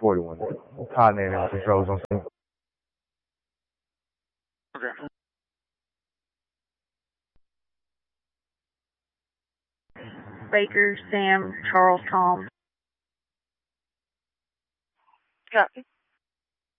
41. Todd Navy controls on scene. Okay. Baker, Sam, Charles, Tom. Copy.